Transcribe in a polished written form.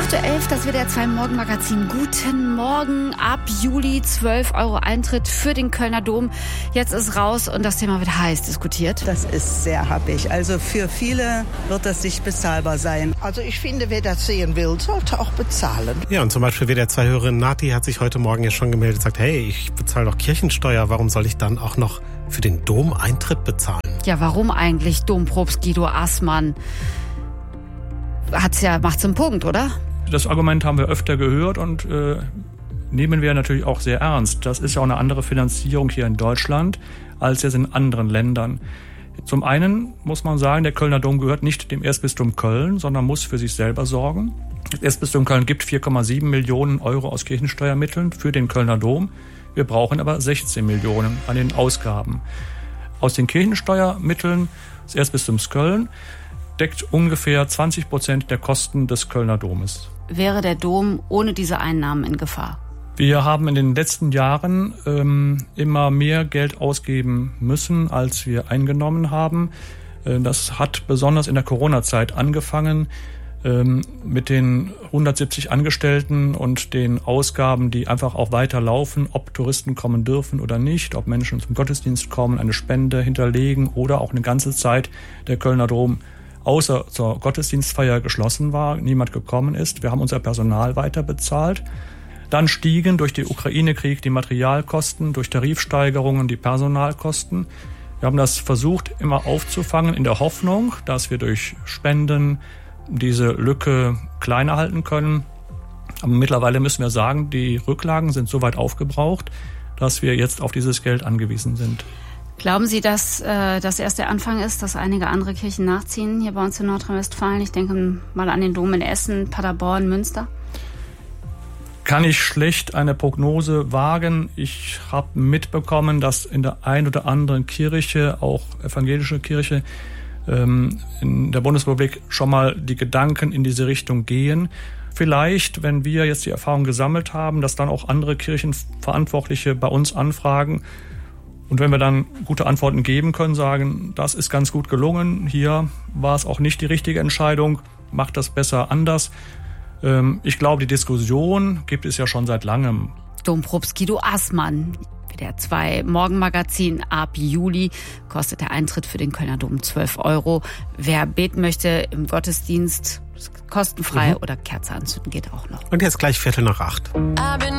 11:05, das WDR 2 Morgenmagazin. Guten Morgen. Ab Juli 12 € Eintritt für den Kölner Dom. Jetzt ist raus und das Thema wird heiß diskutiert. Das ist sehr happig. Also für viele wird das nicht bezahlbar sein. Also ich finde, wer das sehen will, sollte auch bezahlen. Ja, und zum Beispiel WDR 2-Hörerin Nati hat sich heute Morgen ja schon gemeldet und sagt, hey, ich bezahle doch Kirchensteuer, warum soll ich dann auch noch für den Dom Eintritt bezahlen? Ja, warum eigentlich? Dompropst Guido Assmann macht's einen Punkt, oder? Das Argument haben wir öfter gehört und nehmen wir natürlich auch sehr ernst. Das ist ja auch eine andere Finanzierung hier in Deutschland als jetzt in anderen Ländern. Zum einen muss man sagen, der Kölner Dom gehört nicht dem Erzbistum Köln, sondern muss für sich selber sorgen. Das Erzbistum Köln gibt 4,7 Millionen € aus Kirchensteuermitteln für den Kölner Dom. Wir brauchen aber 16 Millionen an den Ausgaben. Aus den Kirchensteuermitteln des Erzbistums Köln deckt ungefähr 20% der Kosten des Kölner Domes. Wäre der Dom ohne diese Einnahmen in Gefahr? Wir haben in den letzten Jahren immer mehr Geld ausgeben müssen, als wir eingenommen haben. Das hat besonders in der Corona-Zeit angefangen mit den 170 Angestellten und den Ausgaben, die einfach auch weiterlaufen, ob Touristen kommen dürfen oder nicht, ob Menschen zum Gottesdienst kommen, eine Spende hinterlegen oder auch eine ganze Zeit der Kölner Dom außer zur Gottesdienstfeier geschlossen war, niemand gekommen ist. Wir haben unser Personal weiter bezahlt. Dann stiegen durch den Ukraine-Krieg die Materialkosten, durch Tarifsteigerungen die Personalkosten. Wir haben das versucht immer aufzufangen in der Hoffnung, dass wir durch Spenden diese Lücke kleiner halten können. Aber mittlerweile müssen wir sagen, die Rücklagen sind so weit aufgebraucht, dass wir jetzt auf dieses Geld angewiesen sind. Glauben Sie, dass das erst der Anfang ist, dass einige andere Kirchen nachziehen hier bei uns in Nordrhein-Westfalen? Ich denke mal an den Dom in Essen, Paderborn, Münster. Kann ich schlecht eine Prognose wagen. Ich habe mitbekommen, dass in der ein oder anderen Kirche, auch evangelische Kirche, in der Bundesrepublik schon mal die Gedanken in diese Richtung gehen. Vielleicht, wenn wir jetzt die Erfahrung gesammelt haben, dass dann auch andere Kirchenverantwortliche bei uns anfragen und wenn wir dann gute Antworten geben können, sagen, das ist ganz gut gelungen, hier war es auch nicht die richtige Entscheidung, macht das besser anders. Ich glaube, die Diskussion gibt es ja schon seit langem. Dompropst Guido Assmann. WDR 2 Morgenmagazin. Ab Juli kostet der Eintritt für den Kölner Dom 12 €. Wer beten möchte im Gottesdienst, kostenfrei oder Kerze anzünden geht auch noch. Und jetzt gleich 7:45.